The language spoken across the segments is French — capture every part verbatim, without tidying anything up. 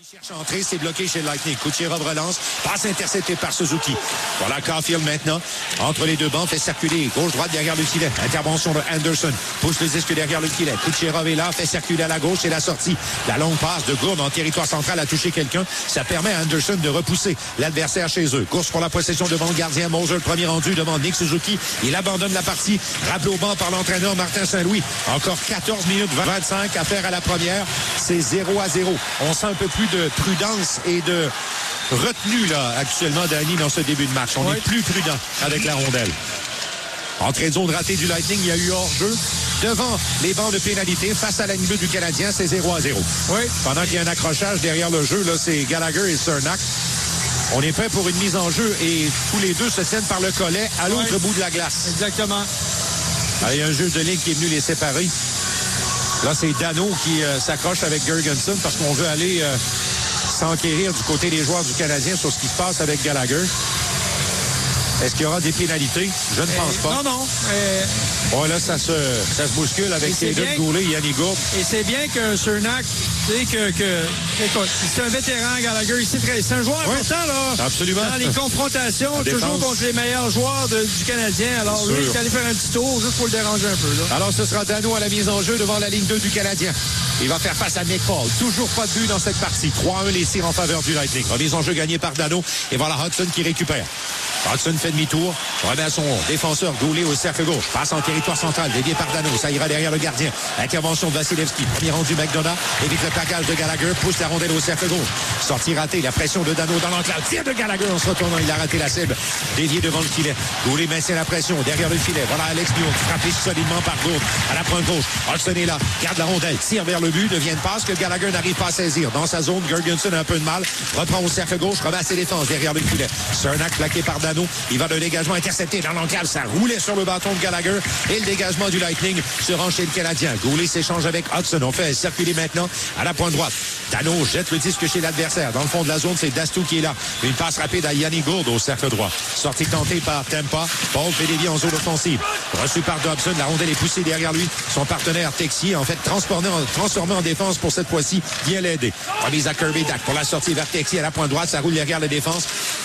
Cherche à entrer, c'est bloqué chez le Lightning. Kucherov relance, passe interceptée par Suzuki. Voilà Caulfield maintenant, entre les deux bancs, fait circuler gauche-droite derrière le filet. Intervention de Anderson, pousse le disque derrière le filet. Kucherov est là, fait circuler à la gauche et la sortie. La longue passe de Gourde en territoire central a touché quelqu'un. Ça permet à Anderson de repousser l'adversaire chez eux. Course pour la possession devant le gardien. Moser, le premier rendu devant Nick Suzuki. Il abandonne la partie. Rappelé au banc par l'entraîneur Martin Saint-Louis. Encore quatorze minutes vingt-cinq à faire à la première. C'est zéro à zéro. On sent un peu plus de prudence et de retenue là actuellement, Danny, dans ce début de match. On oui. est plus prudent avec la rondelle. Entrée de zone ratée du Lightning, il y a eu hors-jeu devant les bancs de pénalité face à la ligne bleue du Canadien, c'est zéro à zéro. Oui. Pendant qu'il y a un accrochage derrière le jeu, là, c'est Gallagher et Cernak. On est prêt pour une mise en jeu et tous les deux se tiennent par le collet à l'autre oui. bout de la glace. Exactement. Alors, il y a un juge de ligne qui est venu les séparer. Là, c'est Dano qui euh, s'accroche avec Girgensons parce qu'on veut aller euh, s'enquérir du côté des joueurs du Canadien sur ce qui se passe avec Gallagher. Est-ce qu'il y aura des pénalités? Je ne pense euh, pas. Non, non. Euh... Bon, là, ça se, ça se bouscule avec Caden Goulet et Yannick Gourde. Et c'est bien que Cernak, tu sais, que, que... Écoute, c'est un vétéran, Gallagher. Ici, c'est un joueur oui, important, là. Absolument. Dans les confrontations, toujours contre les meilleurs joueurs de, du Canadien. Alors, lui, il est allé faire un petit tour juste pour le déranger un peu, là. Alors, ce sera Dano à la mise en jeu devant la ligne deux du Canadien. Il va faire face à Nick Paul. Toujours pas de but dans cette partie. trois à un les tirs en faveur du Lightning. Remise en jeu gagnée par Dano. Et voilà Hudson qui récupère. Hudson fait demi-tour, remet à son défenseur Goulet au cercle gauche, passe en territoire central, dévié par Dano, ça ira derrière le gardien. Intervention de Vasilevski, premier rendu McDonough, évite le plaquage de Gallagher, pousse la rondelle au cercle gauche. Sortie ratée, la pression de Dano dans l'enclave, tir de Gallagher en se retournant, il a raté la cible, dévié devant le filet. Goulet maintient la pression derrière le filet, voilà Alex Newhook, frappé solidement par Gourde à la pointe gauche. Hudson est là, garde la rondelle, tire vers le but, devient une passe que Gallagher n'arrive pas à saisir. Dans sa zone, Girgensons a un peu de mal, reprend au cercle gauche, remet à ses défenses derrière le filet. Cernak plaqué par Dano, il va de dégagement intercepté dans l'enclave, ça roulait sur le bâton de Gallagher et le dégagement du Lightning se rend chez le Canadien. Goulet s'échange avec Hudson. On fait circuler maintenant à la pointe droite. Dano jette le disque chez l'adversaire. Dans le fond de la zone, c'est Dastou qui est là. Une passe rapide à Yannick Gourde au cercle droit. Sortie tentée par Tampa. Paul fait dévier en zone offensive. Reçu par Dobson. La rondelle est poussée derrière lui. Son partenaire Texier, en fait, transformé en, transformé en défense pour cette fois-ci. Vient l'aider. Remise à Kirby Dack pour la sortie vers Texier à la pointe droite. Ça roule derrière la défense.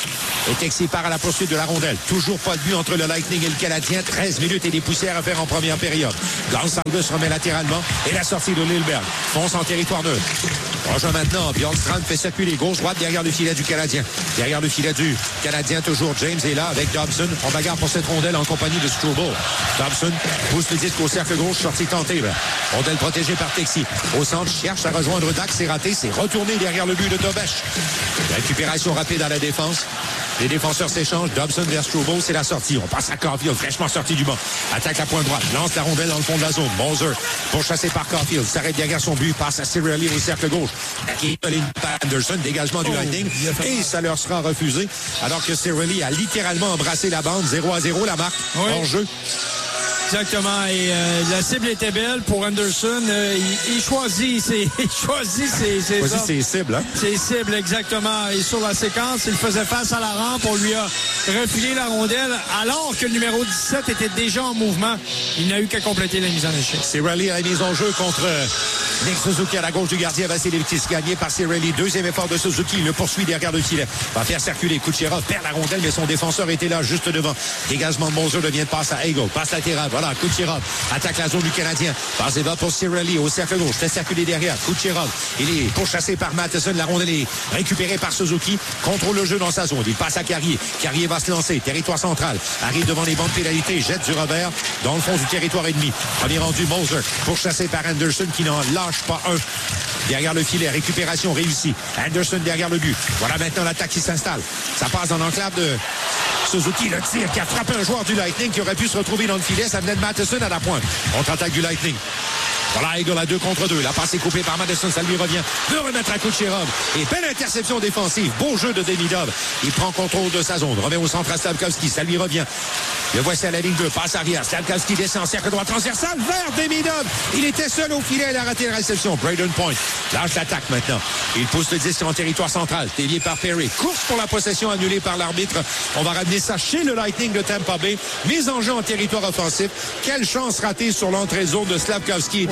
Et Texier part à la poursuite de la rondelle. Toujours pas de but entre le Lightning et le Canadien. treize minutes et des poussières à faire en première période. Gonsalves remet latéralement et la sortie de Lilleberg. Fonce en territoire neutre. Rejoint maintenant. Bjorkstrand fait circuler gauche-droite derrière le filet du Canadien. Derrière le filet du Canadien, toujours James est là avec Dobson. On bagarre pour cette rondelle en compagnie de Struble. Dobson pousse le disque au cercle gauche. Sortie tentée. Rondelle protégée par Texier. Au centre, cherche à rejoindre Dax. C'est raté. C'est retourné derrière le but de Dobesch. Récupération rapide à la défense. Les défenseurs s'échangent. Dobson vers Struble, c'est la sortie. On passe à Caulfield, fraîchement sorti du banc. Attaque la pointe droite, lance la rondelle dans le fond de la zone. Moser, pourchassé par Caulfield, s'arrête derrière son but, passe à Cirelli au cercle gauche. Qui est par Anderson, dégagement du Lightning. Et ça leur sera refusé. Alors que Cirelli a littéralement embrassé la bande. zéro à zéro la marque. Oui. Hors jeu. Exactement. Et euh, la cible était belle pour Anderson. Euh, il, il choisit ses, il choisit ses, ses, choisit ses cibles. Hein? Ses cibles, exactement. Et sur la séquence, il faisait face à la rampe. On lui a refilé la rondelle alors que le numéro dix-sept était déjà en mouvement. Il n'a eu qu'à compléter la mise en échec. Cirelli a la mise en jeu contre Nick Suzuki à la gauche du gardien. Vasilevski gagné par Cirelli. Deuxième effort de Suzuki. Il le poursuit derrière le filet. Va faire circuler Kucherov. Perd la rondelle, mais son défenseur était là juste devant. Dégagement de Moser devient de passe à Hagel. Passe latérale. Voilà, Kucherov attaque la zone du Canadien. Passe et va pour Cirelli au cercle gauche. Fait circuler derrière. Kucherov. Il est pourchassé par Matheson. La rondelle est récupérée par Suzuki. Contrôle le jeu dans sa zone. Il passe à Carrier. Carrier va se lancer. Territoire central. Arrive devant les bancs de pénalité. Jette du revers dans le fond du territoire ennemi. Premier rendu Moser. Pourchassé par Anderson qui n'en lâche pas un. Derrière le filet. Récupération réussie. Anderson derrière le but. Voilà maintenant l'attaque qui s'installe. Ça passe dans l'enclave de Suzuki, le tir qui a frappé un joueur du Lightning qui aurait pu se retrouver dans le filet. Ça venait de Matheson à la pointe. Contre-attaque du Lightning. Voilà, Hagel à deux contre deux. La passe est coupée par Matheson, ça lui revient. Veut remettre à Kucherov. Et belle interception défensive. Beau jeu de Demidov. Il prend contrôle de sa zone. Remet au centre à Slavkovski, ça lui revient. Le voici à la ligne deux, passe arrière. Slavkovski descend en cercle droit transversal vers Demidov. Il était seul au filet, il a raté la réception. Braden Point lâche l'attaque maintenant. Il pousse le disque en territoire central. Dévié par Perry. Course pour la possession annulée par l'arbitre. On va ramener ça chez le Lightning de Tampa Bay. Mise en jeu en territoire offensif. Quelle chance ratée sur l'entrée zone de Slavkovski et Demidov.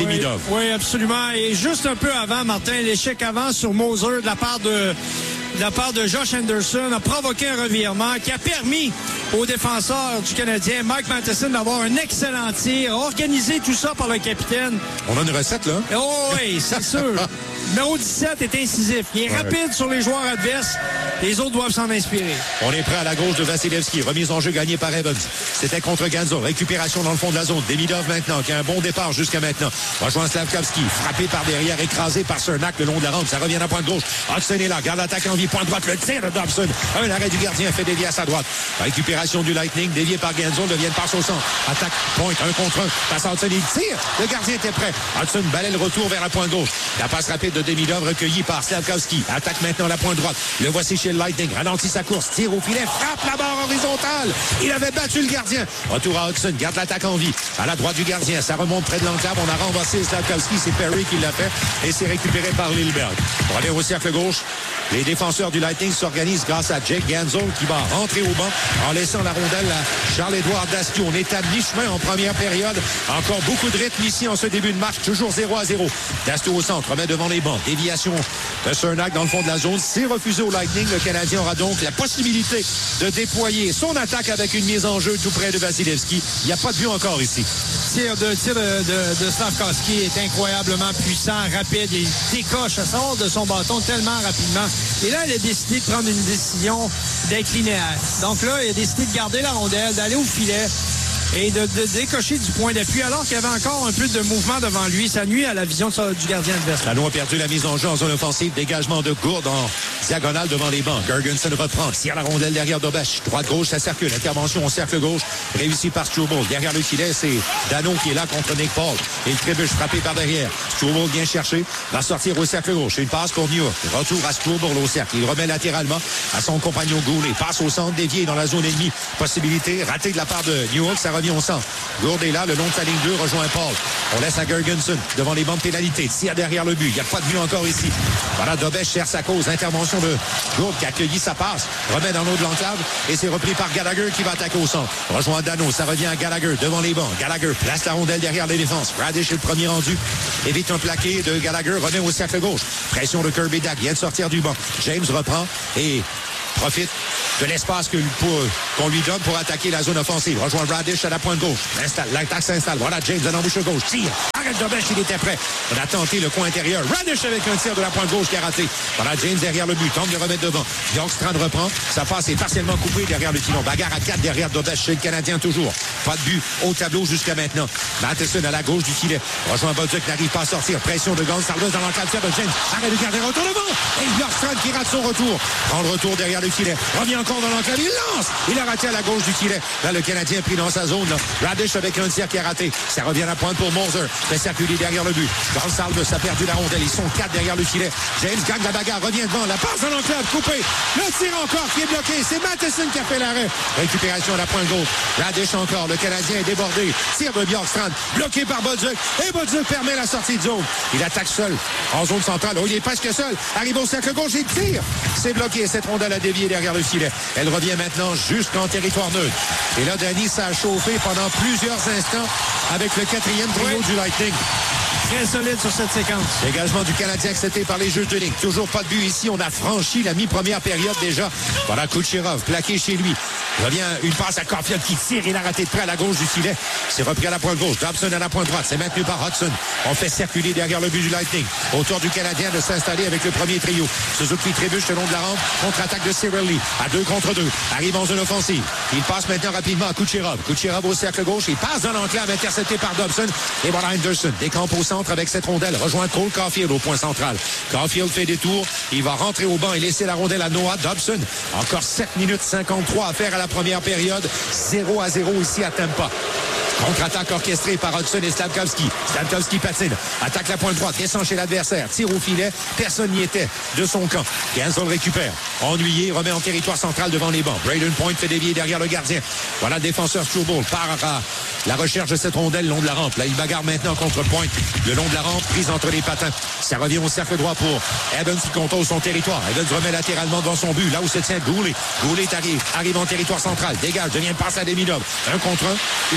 Demidov. Oui, oui, absolument. Et juste un peu avant, Martin, l'échec avant sur Moser de la part de... de la part de Josh Anderson a provoqué un revirement qui a permis au défenseur du Canadien, Mike Matheson, d'avoir un excellent tir, organisé tout ça par le capitaine. On a une recette, là? Oh oui, c'est sûr. Numéro dix-sept est incisif. Il est ouais. rapide sur les joueurs adverses. Les autres doivent s'en inspirer. On est prêt à la gauche de Vasilevski. Remise en jeu gagnée par Evans. C'était contre Ganzo. Récupération dans le fond de la zone. Demidov maintenant, qui a un bon départ jusqu'à maintenant. Rejoint Slavkovski. Frappé par derrière, écrasé par Cernak le long de la rampe. Ça revient à pointe gauche. Hudson est là. Garde l'attaque en vie. Pointe droite. Le tir de Dobson. Un arrêt du gardien fait dévier à sa droite. Récupération du Lightning. Dévié par Ganzo. Devient passe au centre. Attaque. Pointe. Un contre un. Passe à Hudson. Il tire. Le gardien était prêt. Hudson balaie le retour vers la pointe gauche. La passe rapide de Demidov recueillie par Slavkovski. Attaque maintenant la pointe droite. Le voici chez le Lightning. Ralentit sa course. Tire au filet. Frappe la barre horizontale. Il avait battu le gardien. Retour à Hudson. Garde l'attaque en vie. À la droite du gardien. Ça remonte près de l'enclave. On a renversé Slavkovski. C'est Perry qui l'a fait. Et c'est récupéré par Lilleberg. On revient au cercle gauche. Les défenseurs du Lightning s'organisent grâce à Jake Ganzo qui va rentrer au banc en laissant la rondelle à Charles-Édouard Dastou. On est à mi-chemin en première période. Encore beaucoup de rythme ici en ce début de match. Toujours zéro à zéro. Dastou au centre, remet devant les bancs. Déviation de Cernak dans le fond de la zone. C'est refusé au Lightning. Le Canadien aura donc la possibilité de déployer son attaque avec une mise en jeu tout près de Vasilevski. Il n'y a pas de but encore ici. Tir de, tir de, de, de Slavkovski est incroyablement puissant, rapide. Il décoche, ça sort de son bâton tellement rapidement. Et là, il a décidé de prendre une décision d'être linéaire. Donc là, il a décidé de garder la rondelle, d'aller au filet et de, de décocher du point d'appui alors qu'il y avait encore un peu de mouvement devant lui. Ça nuit à la vision de, du gardien adverse. Dano a perdu la mise en jeu en zone offensive. Dégagement de Gourde en diagonale devant les bancs. Gergensen reprend. Tire la rondelle derrière Dobech. Droite-gauche, ça circule. Intervention au cercle gauche. Réussi par Struble. Derrière le filet, c'est Dano qui est là contre Nick Paul. Et le trébuche frappé par derrière. Struble vient chercher. Va sortir au cercle gauche. Une passe pour New York. Retour à Struble au cercle. Il remet latéralement à son compagnon Goulet. Passe au centre, dévié dans la zone ennemie. Possibilité ratée de la part de New York. Ça revient au centre. Gourde est là, le long de sa ligne deux, rejoint Paul. On laisse à Gergensen devant les bancs de pénalité. Tire derrière le but. Il n'y a pas de but encore ici. Voilà, Dobech cherche sa cause. Intervention de Gourde qui a accueilli sa passe. Remet dans l'eau de l'enclave et c'est repris par Gallagher qui va attaquer au centre. Rejoint Dano. Ça revient à Gallagher devant les bancs. Gallagher place la rondelle derrière les défenses. Radish est le premier rendu. Évite un plaqué de Gallagher. Remet au cercle gauche. Pression de Kirby Dack. Vient de sortir du banc. James reprend et profite de l'espace que, qu'on lui donne pour attaquer la zone offensive. Rejoint Radish à la pointe gauche. L'attaque s'installe. Voilà James à l'embouchure gauche. Tire. Arrête Dobech, il était prêt. On a tenté le coin intérieur. Radish avec un tir de la pointe gauche qui a raté. Voilà James derrière le but. Tente de remettre devant. Bjorkstrand reprend. Sa passe est partiellement coupée derrière le filon. Bagarre à quatre derrière Dobech chez le Canadien toujours. Pas de but au tableau jusqu'à maintenant. Matheson à la gauche du filet. Rejoint Bolduc, n'arrive pas à sortir. Pression de Gonçalves dans l'enclave de James. Arrête de garder retour devant. Et Bjorkstrand qui rate son retour. Prend le retour derrière le filet. Revient encore dans l'enclave. Il lance. Il a raté à la gauche du filet. Là, le Canadien pris dans sa zone. Là. Radish avec un tir qui a raté. Ça revient à la pointe pour Moser. Fait circuler derrière le but. Gonçalves a perdu la rondelle. Ils sont quatre derrière le filet. James gagne la bagarre. Revient devant. La passe dans l'enclave. Coupé. Le tir encore qui est bloqué. C'est Matheson qui a fait l'arrêt. Récupération à la pointe gauche. Radish encore. Le Canadien est débordé. Tir de Bjorkstrand. Bloqué par Bolduc. Et Bolduc permet la sortie de zone. Il attaque seul en zone centrale. Oh, il est presque seul. Arrive au cercle gauche. Il tire. C'est bloqué. Cette rondelle a dévié derrière le filet. Elle revient maintenant jusqu'en territoire neutre. Et là, Danny, ça a chauffé pendant plusieurs instants avec le quatrième trio oui. du Lightning. Très solide sur cette séquence. Dégagement du Canadien accepté par les juges de ligue. Toujours pas de but ici. On a franchi la mi-première période déjà. Voilà Kucherov, plaqué chez lui. Revient une passe à Caulfield qui tire. Il a raté de près à la gauche du filet. C'est repris à la pointe gauche. Dobson à la pointe droite. C'est maintenu par Hudson. On fait circuler derrière le but du Lightning. Autour du Canadien de s'installer avec le premier trio. Suzuki trébuche le long de la rampe. Contre-attaque de Cirelli. À deux contre deux. Arrive en zone offensive. Il passe maintenant rapidement à Kucherov. Kucherov au cercle gauche. Il passe dans l'enclave intercepté par Dobson. Et voilà Henderson. Décampe au centre avec cette rondelle. Rejoint Cole Caulfield au point central. Caulfield fait des tours. Il va rentrer au banc et laisser la rondelle à Noah Dobson. Encore sept minutes cinquante-trois à faire à la première période. zéro à zéro ici à Tampa. Contre-attaque orchestrée par Hudson et Slavkovski. Slavkovski patine. Attaque la pointe droite. Descend chez l'adversaire. Tire au filet. Personne n'y était de son camp. Ganzo le récupère. Ennuyé. Remet en territoire central devant les bancs. Braden Point fait dévier derrière le gardien. Voilà le défenseur Struble. Part à la recherche de cette rondelle le long de la rampe. Là, il bagarre maintenant contre Point. Le long de la rampe, prise entre les patins. Ça revient au cercle droit pour Evans qui contrôle son territoire. Evans remet latéralement dans son but. Là où se tient Goulet. Goulet arrive. Arrive en territoire central. Dégage. Devient passe à Demidov. Un contre un. Il a été arrêté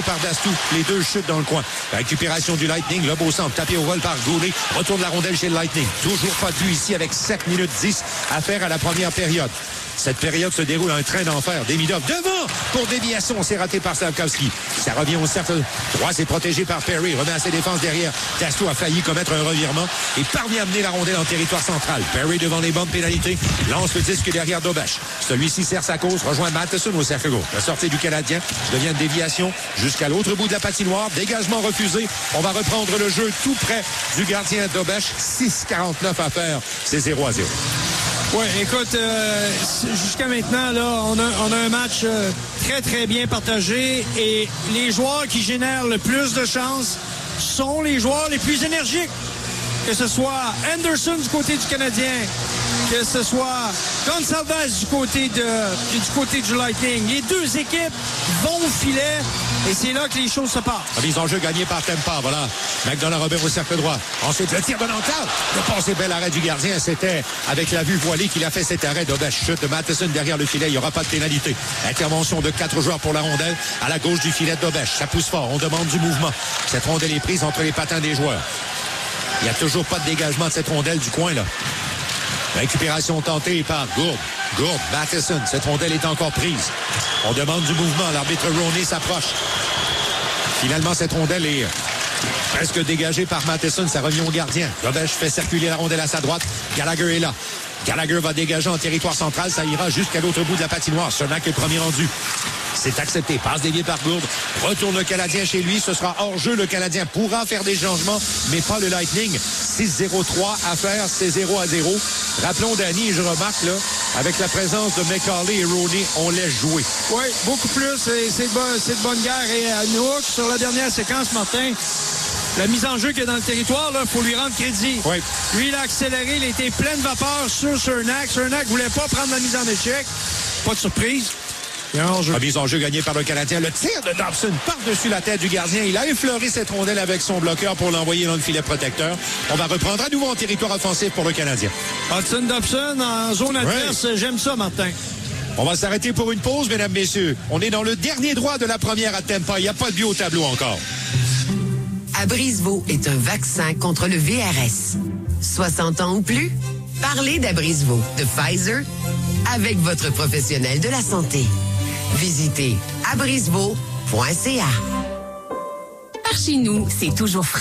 protégé par Dastou. Les deux chutent dans le coin. Récupération du Lightning. Le beau centre tapé au vol par Goulet. Retourne la rondelle chez le Lightning. Toujours pas de but ici avec sept minutes dix à faire à la première période. Cette période se déroule un train d'enfer. Demidov devant pour déviation. C'est raté par Slavkovski. Ça revient au cercle droit. C'est protégé par Perry. Remet à ses défenses derrière. Dastou a failli commettre un revirement et parvient à amener la rondelle en territoire central. Perry devant les bonnes pénalités. Lance le disque derrière Dobesch. Celui-ci sert sa cause. Rejoint Matheson au cercle gauche. La sortie du Canadien devient une déviation jusqu'à l'autre bout de la patinoire. Dégagement refusé. On va reprendre le jeu tout près du gardien Dobesch. six quarante-neuf à faire. C'est zéro à zéro. Oui, écoute, euh, jusqu'à maintenant, là, on a, on a un match euh, très, très bien partagé et les joueurs qui génèrent le plus de chances sont les joueurs les plus énergiques. Que ce soit Anderson du côté du Canadien, que ce soit Gonçalves du côté, de, du côté du Lightning. Les deux équipes vont au filet et c'est là que les choses se passent. La mise en jeu gagnée par Tampa, voilà. McDonough-Robert au cercle droit. Ensuite, le tir de l'enclave. Le passé bel arrêt du gardien. C'était avec la vue voilée qu'il a fait cet arrêt. Dobesch chute de Matheson derrière le filet. Il n'y aura pas de pénalité. Intervention de quatre joueurs pour la rondelle à la gauche du filet de Dobesch. Ça pousse fort. On demande du mouvement. Cette rondelle est prise entre les patins des joueurs. Il n'y a toujours pas de dégagement de cette rondelle du coin, là. Récupération tentée par Gourde. Gourde, Matheson. Cette rondelle est encore prise. On demande du mouvement. L'arbitre Roney s'approche. Finalement, cette rondelle est presque dégagée par Matheson. Ça revient au gardien. Dobesch fait circuler la rondelle à sa droite. Gallagher est là. Gallagher va dégager en territoire central. Ça ira jusqu'à l'autre bout de la patinoire. Sunak est le premier rendu. C'est accepté. Passe déviée par Gourde. Retourne le Canadien chez lui. Ce sera hors jeu. Le Canadien pourra faire des changements, mais pas le Lightning. six zéro trois à faire. C'est zéro à zéro. Rappelons, Danny, et je remarque, là, avec la présence de McCauley et Roney, on laisse jouer. Oui, beaucoup plus. C'est de, bon, de bonne guerre. Et à Newark, sur la dernière séquence, Martin, la mise en jeu qu'il y a dans le territoire, il faut lui rendre crédit. Oui. Lui, il a accéléré. Il était plein de vapeur sur Cernak. Cernak ne voulait pas prendre la mise en échec. Pas de surprise. La mise en jeu gagnée par le Canadien. Le tir de Dobson par-dessus la tête du gardien. Il a effleuré cette rondelle avec son bloqueur pour l'envoyer dans le filet protecteur. On va reprendre à nouveau en territoire offensif pour le Canadien. Hudson Dobson en zone adverse. Oui. J'aime ça, Martin. On va s'arrêter pour une pause, mesdames, messieurs. On est dans le dernier droit de la première à Tampa. Il n'y a pas de but au tableau encore. Abrisvo est un vaccin contre le V R S. soixante ans ou plus? Parlez d'Abrisvo de Pfizer avec votre professionnel de la santé. Visitez abrisvo point c a. Par chez nous, c'est toujours frais.